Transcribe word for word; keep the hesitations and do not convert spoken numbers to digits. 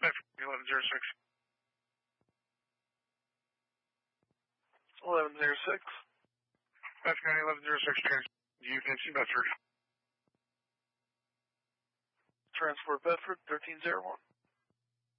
eleven zero six. eleven zero six. Bedford County eleven zero six, trans. U F C Bedford. Transport Bedford thirteen zero one.